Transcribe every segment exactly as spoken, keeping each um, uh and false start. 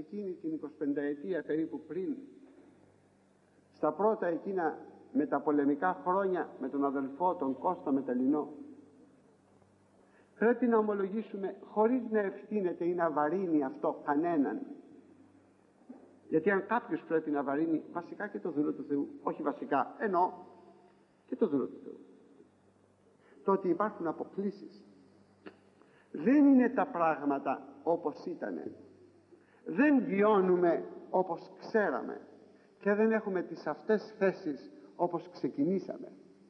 εκείνη την εικοσιπενταετία περίπου πριν, στα πρώτα εκείνα μεταπολεμικά χρόνια με τον αδελφό τον Κώστα Μεταλλινό, πρέπει να ομολογήσουμε χωρίς να ευθύνεται ή να βαρύνει αυτό κανέναν, γιατί αν κάποιος πρέπει να βαρύνει βασικά και το δούλο του Θεού, όχι βασικά, εννοώ και το δούλο του Θεού, το ότι υπάρχουν αποκλίσεις. Δεν είναι τα πράγματα όπως ήτανε, δεν βιώνουμε όπως ξέραμε και δεν έχουμε τις αυτές θέσεις όπως ξεκινήσαμε.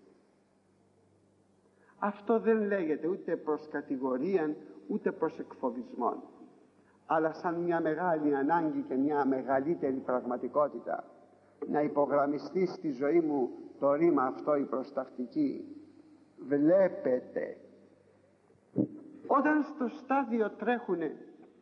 Αυτό δεν λέγεται ούτε προς κατηγορίαν ούτε προς εκφοβισμόν, αλλά σαν μια μεγάλη ανάγκη και μια μεγαλύτερη πραγματικότητα να υπογραμμιστεί στη ζωή μου το ρήμα αυτό η προστακτική. Βλέπετε, όταν στο στάδιο τρέχουνε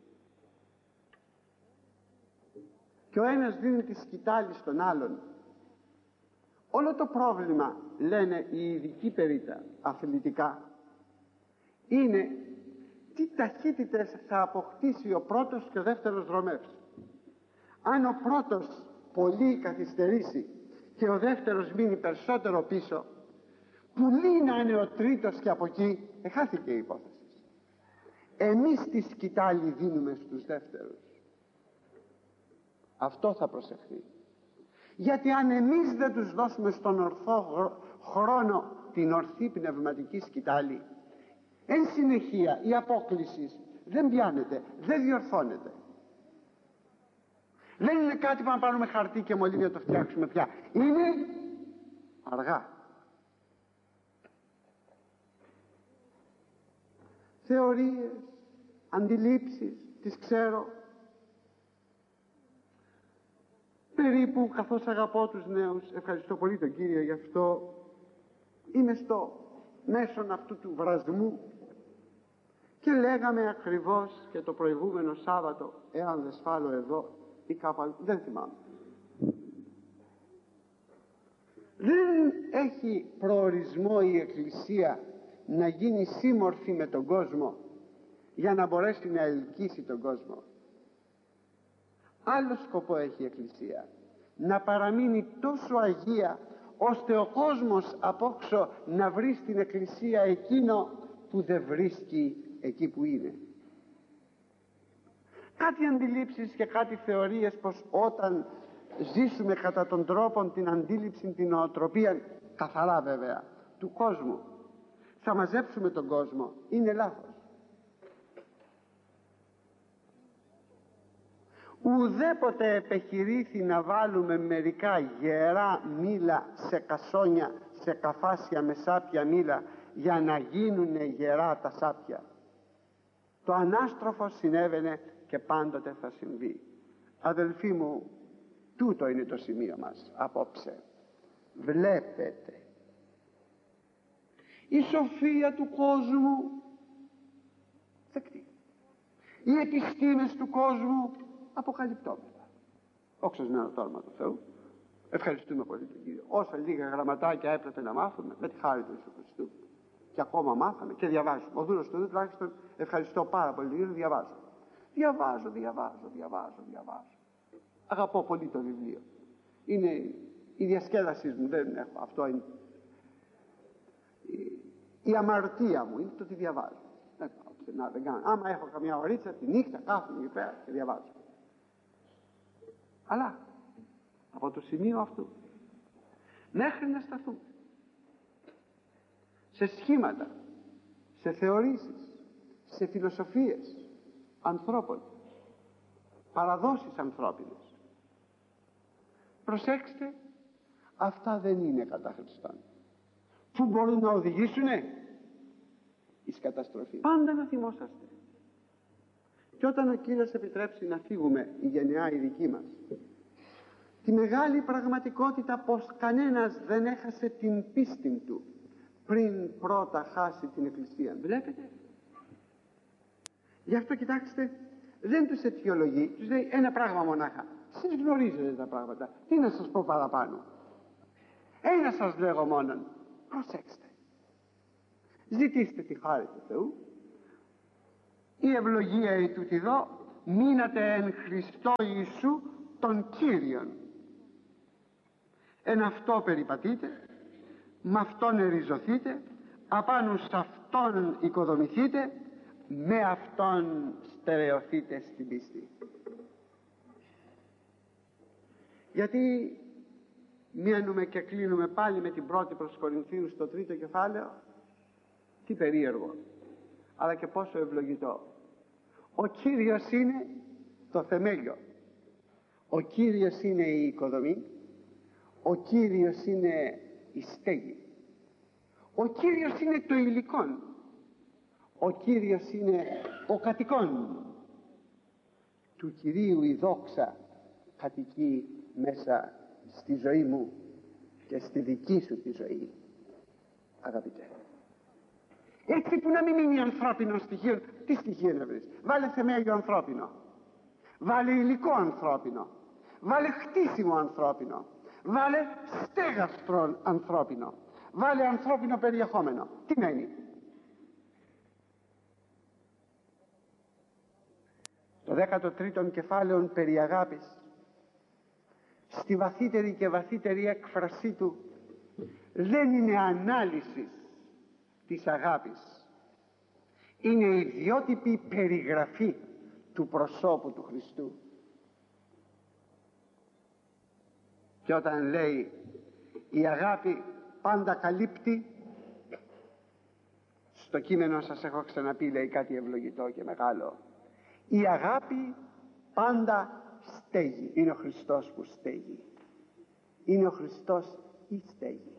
και ο ένας δίνει τη σκητάλη στον άλλον, όλο το πρόβλημα, λένε οι ειδικοί περί τα αθλητικά, είναι τι ταχύτητες θα αποκτήσει ο πρώτος και ο δεύτερος δρομεύς. Αν ο πρώτος πολύ καθυστερήσει και ο δεύτερος μείνει περισσότερο πίσω, πουλή να είναι ο τρίτος και από εκεί, εχάθηκε η υπόθεση. Εμείς τη σκητάλη δίνουμε στους δεύτερους. Αυτό θα προσεχθεί. Γιατί αν εμείς δεν τους δώσουμε στον ορθό χρόνο την ορθή πνευματική σκητάλη, εν συνεχεία η απόκλιση δεν πιάνεται, δεν διορθώνεται. Δεν είναι κάτι που να πάρουμε χαρτί και μολύβι να το φτιάξουμε πια. Είναι αργά. Θεωρίες, αντιλήψεις, τις ξέρω. Περίπου, καθώς αγαπώ τους νέους, ευχαριστώ πολύ τον Κύριο γι' αυτό, είμαι στο μέσον αυτού του βρασμού και λέγαμε ακριβώς και το προηγούμενο Σάββατο, εάν δεν σφάλω εδώ ή κάπου αλλού, δεν θυμάμαι, δεν έχει προορισμό η Εκκλησία να γίνει σύμμορφη με τον κόσμο για να μπορέσει να ελκύσει τον κόσμο. Άλλο σκοπό έχει η Εκκλησία, να παραμείνει τόσο αγία ώστε ο κόσμος απόξω να βρει στην Εκκλησία εκείνο που δεν βρίσκει εκεί που είναι. Κάτι αντιλήψεις και κάτι θεωρίες πως όταν ζήσουμε κατά τον τρόπο την αντίληψη, την νοοτροπία, καθαρά βέβαια, του κόσμου, θα μαζέψουμε τον κόσμο, είναι λάθος. Ουδέποτε επιχειρήθη να βάλουμε μερικά γερά μήλα σε κασόνια, σε καφάσια με σάπια μήλα για να γίνουνε γερά τα σάπια. Το ανάστροφο συνέβαινε και πάντοτε θα συμβεί. Αδελφοί μου, τούτο είναι το σημείο μας απόψε. Βλέπετε, η σοφία του κόσμου δεκτή, οι επιστήμες του κόσμου αποκαλυπτόμετα. Όξασμένο το όνομα του Θεού. Ευχαριστούμε πολύ τον Κύριο. Όσα λίγα γραμματάκια έπρεπε να μάθουμε, με τη χάρη του Ιησού Χριστού, και ακόμα μάθαμε και διαβάζουμε. Ο δούλος του Θεού τουλάχιστον, ευχαριστώ πάρα πολύ τον Κύριο, διαβάζω. Διαβάζω, διαβάζω, διαβάζω, διαβάζω. Αγαπώ πολύ το βιβλίο. Είναι η διασκέδασή μου, δεν έχω. Αυτό είναι η, η αμαρτία μου, είναι το ότι διαβάζω. Δεν, να, δεν κάνω. Άμα έχω καμιά ωρίτσα τη νύχτα, κάθομαι εκεί πέρα και διαβάζω. Αλλά από το σημείο αυτού μέχρι να σταθούμε σε σχήματα, σε θεωρήσεις, σε φιλοσοφίες ανθρώπων, παραδόσεις ανθρώπινες, προσέξτε, αυτά δεν είναι κατά Χριστόν. Πού μπορούν να οδηγήσουνε? Εις καταστροφή. Πάντα να θυμόσαστε. Και όταν ο Κύριος επιτρέψει να φύγουμε, η γενεά η δική μας, τη μεγάλη πραγματικότητα πως κανένας δεν έχασε την πίστη του πριν πρώτα χάσει την Εκκλησία. Βλέπετε? Γι' αυτό κοιτάξτε, δεν τους αιτιολογεί, τους λέει ένα πράγμα μονάχα. Εσείς γνωρίζετε τα πράγματα, τι να σας πω παραπάνω? Ένα σας λέγω μόνον, προσέξτε, ζητήστε τη χάρη του Θεού, η ευλογία η τούτη εδώ μείνατε εν Χριστώ Ιησού τον Κύριον. Εν αυτό περιπατείτε, με αυτόν εριζωθείτε, απάνω σε αυτόν οικοδομηθείτε, με αυτόν στερεωθείτε στην πίστη. Γιατί μένουμε και κλείνουμε πάλι με την πρώτη προς Κορινθίους στο τρίτο κεφάλαιο? Τι περίεργο, αλλά και πόσο ευλογητό. Ο Κύριος είναι το θεμέλιο, ο Κύριος είναι η οικοδομή, ο Κύριος είναι η στέγη, ο Κύριος είναι το υλικόν, ο Κύριος είναι ο κατοικόν. Του Κυρίου η δόξα κατοικεί μέσα στη ζωή μου και στη δική σου τη ζωή, αγαπητέ. Έτσι που να μην μείνει ανθρώπινο στοιχείο. Τι στοιχείο να βρεις? Βάλε θεμέλιο ανθρώπινο, βάλε υλικό ανθρώπινο, βάλε χτίσιμο ανθρώπινο, βάλε στέγαστρο ανθρώπινο, βάλε ανθρώπινο περιεχόμενο. Τι μένει? Το δέκατο τρίτον κεφάλαιο περί αγάπης, στη βαθύτερη και βαθύτερη έκφρασή του, δεν είναι ανάλυση της αγάπης, είναι ιδιότυπη περιγραφή του προσώπου του Χριστού. Και όταν λέει η αγάπη πάντα καλύπτει, στο κείμενο σας έχω ξαναπεί, λέει κάτι ευλογητό και μεγάλο. Η αγάπη πάντα στέγει. Είναι ο Χριστός που στέγει, είναι ο Χριστός η στέγη.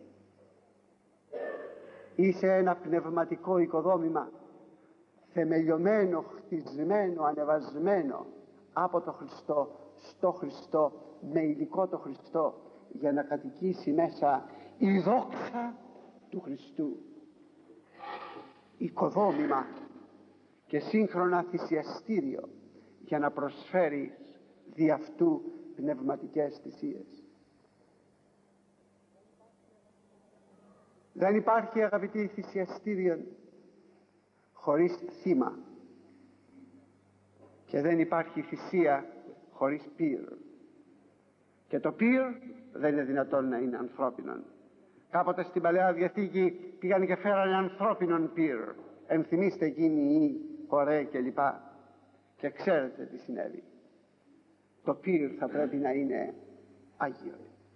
Είσαι ένα πνευματικό οικοδόμημα, θεμελιωμένο, χτισμένο, ανεβασμένο από το Χριστό, στο Χριστό, με υλικό το Χριστό, για να κατοικήσει μέσα η δόξα του Χριστού. Οικοδόμημα και σύγχρονα θυσιαστήριο για να προσφέρει δι' αυτού πνευματικές θυσίες. Δεν υπάρχει, αγαπητοί, θυσιαστήριο χωρίς θύμα, και δεν υπάρχει θυσία χωρίς πύρ, και το πύρ δεν είναι δυνατόν να είναι ανθρώπινο. Κάποτε στην Παλαιά Διαθήκη πήγαν και φέρανε ανθρώπινον πύρ, ενθυμίστε εκείνη η Κορέ και λοιπά, και ξέρετε τι συνέβη. Το πύρ θα πρέπει να είναι Άγιο.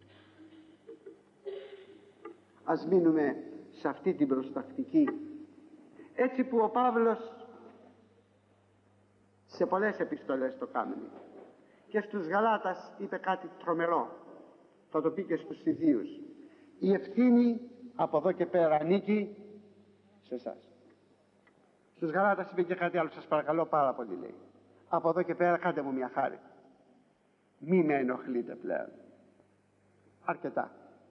Ας μείνουμε σε αυτή την προστακτική, έτσι που ο Παύλος σε πολλές επιστολές το κάνει, και στους Γαλάτας είπε κάτι τρομερό, θα το πει και στους ιδίους. Η ευθύνη από εδώ και πέρα ανήκει σε εσάς. Στους Γαλάτας είπε και κάτι άλλο, σας παρακαλώ πάρα πολύ, λέει, από εδώ και πέρα κάντε μου μια χάρη, μη με ενοχλείτε πλέον, αρκετά,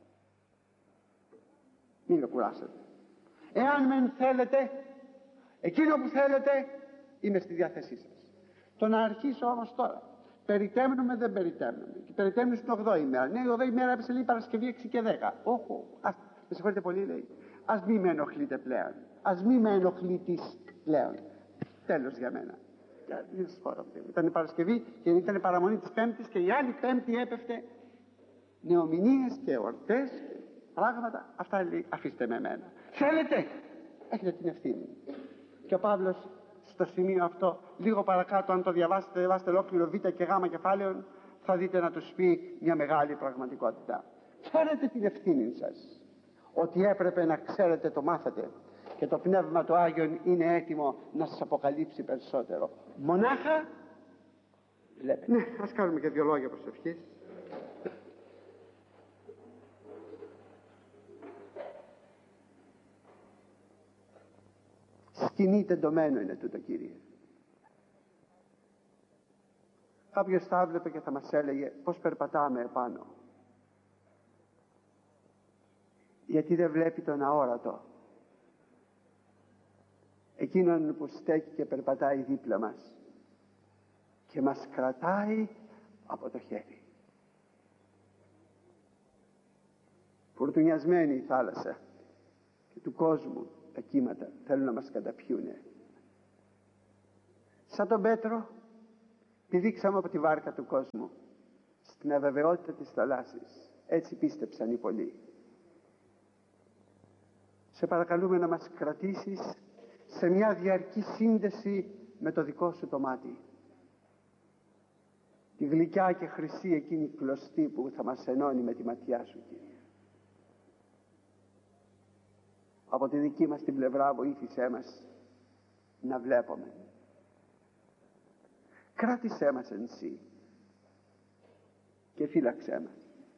μην με κουράσετε. Εάν μεν θέλετε, εκείνο που θέλετε, είμαι στη διάθεσή σας. Το να αρχίσω όμως τώρα, περιτέμνουμε δεν περιτέμνουμε, και περιτέμνουμε στην ογδόη μέρα. Ναι, η ογδόη μέρα έπεσε, λέει, Παρασκευή έξι και δέκα. Όχι, ας, με συγχωρείτε πολύ, λέει, ας μη με ενοχλείτε πλέον, ας μη με ενοχλητείς πλέον. Τέλος για μένα. Ήταν η Παρασκευή και ήταν η παραμονή της Πέμπτης, και η άλλη Πέμπτη έπεφτε νεομηνίες και εορτές και πράγματα. Αυτά, λέει, αφήστε με εμένα. Θέλετε, έχετε την ευθύνη. Και ο Παύλος στο σημείο αυτό, λίγο παρακάτω, αν το διαβάσετε, διαβάσετε ολόκληρο Β και Γ κεφάλαιων, θα δείτε να τους πει μια μεγάλη πραγματικότητα. Ξέρετε την ευθύνη σας, ότι έπρεπε να ξέρετε, το μάθατε, και το Πνεύμα του Άγιον είναι έτοιμο να σας αποκαλύψει περισσότερο. Μονάχα βλέπετε. Ναι, ας κάνουμε και δύο λόγια προσευχής. Σκηνή τεντωμένο είναι τούτο, Κύριε. Κάποιος θα έβλεπε και θα μας έλεγε πως περπατάμε επάνω. Γιατί δεν βλέπει τον αόρατο, εκείνον που στέκει και περπατάει δίπλα μας και μας κρατάει από το χέρι. Φουρτουνιασμένη η θάλασσα και του κόσμου τα κύματα θέλουν να μας καταπιούνε. Σαν τον Πέτρο Πηδήξαμε από τη βάρκα του κόσμου στην αβεβαιότητα της θαλάσσης. Έτσι πίστεψαν οι πολλοί. Σε παρακαλούμε να μας κρατήσεις σε μια διαρκή σύνδεση με το δικό σου το μάτι. Τη γλυκιά και χρυσή εκείνη κλωστή που θα μας ενώνει με τη ματιά σου, Κύριε. Από τη δική μας την πλευρά βοήθησέ μας να βλέπουμε. Κράτησέ μας εν Συ και φύλαξέ μας.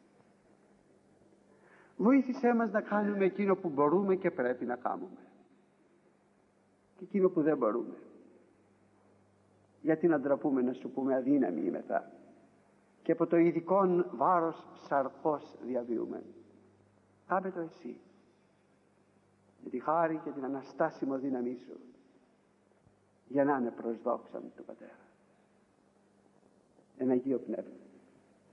Βοήθησέ μας να κάνουμε εκείνο που μπορούμε και πρέπει να κάνουμε και εκείνο που δεν μπορούμε. Γιατί να ντραπούμε να σου πούμε αδύναμοι ημεθα και από το ειδικόν βάρος σαρκός διαβιούμε. Κάμε το εσύ με τη χάρη και την αναστάσιμο δύναμή σου, για να είναι προς δόξα του Πατέρα. Εν Αγίο Πνεύμα.